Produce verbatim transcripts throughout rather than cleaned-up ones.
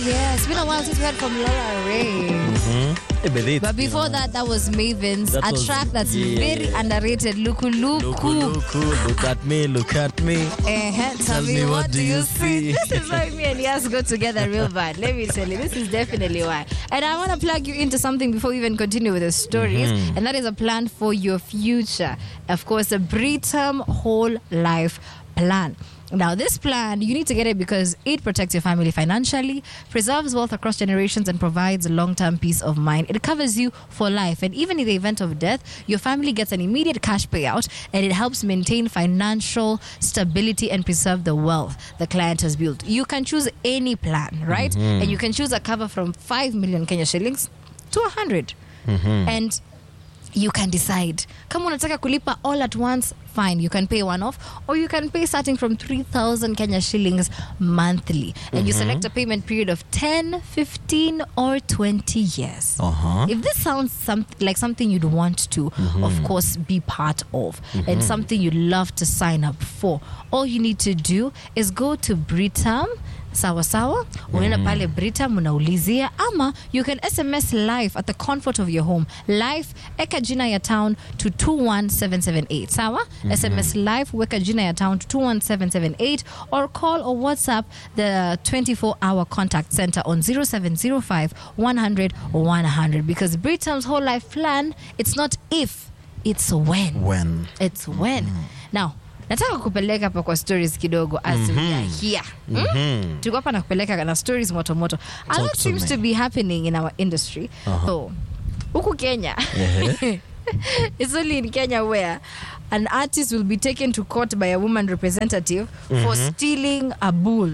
Yeah, it's been a while since we heard from Laura Ray. Mm-hmm. But before that, that was Maven's, That a was- track that's yeah, very yeah. underrated. Luku Luku. Look, look, look at me, look at me. Uh-huh. Tell me, what do you see? see? This is why me and Yas go together real bad. Let me tell you, this is definitely why. And I want to plug you into something before we even continue with the stories, Mm-hmm. and that is a plan for your future. Of course, a Britam whole life plan. Now, this plan, you need to get it because it protects your family financially, preserves wealth across generations, and provides long-term peace of mind. It covers you for life, and even in the event of death, your family gets an immediate cash payout, and it helps maintain financial stability and preserve the wealth the client has built. You can choose any plan, right? Mm-hmm. And you can choose a cover from five million Kenya shillings to one hundred. Mm-hmm. And you can decide. Kama unataka kulipa all at once, fine, you can pay one off, or you can pay starting from three thousand Kenya shillings monthly. And Mm-hmm. you select a payment period of ten, fifteen, or twenty years. Uh-huh. If this sounds some, like something you'd want to, Mm-hmm. of course, be part of, and something you'd love to sign up for, all you need to do is go to Britam. Sawa sawa, unaenda pale Britam unaulizia, ama you can S M S live at the comfort of your home. Live, eka jina ya town to two one seven seven eight. Sawa? Mm-hmm. S M S live, weka jina ya town to two one seven seven eight, or call or WhatsApp the twenty-four hour contact center on zero seven zero five one hundred one hundred, because Britam's whole life plan, it's not if, it's when. When? It's when. Now, nataka kupeleka hapa kwa stories kidogo as mm-hmm. we are here. Mm? Tuko hapa na kupeleka na stories moto moto. A lot to seems me. to be happening in our industry. Uh-huh. So, huku Kenya. Yeah. It's only in Kenya where an artist will be taken to court by a woman representative Mm-hmm. for stealing a bull.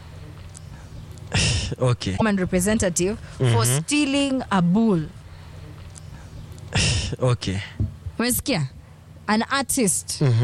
Okay. Woman representative Mm-hmm. for stealing a bull. Okay. Umesikia? An artist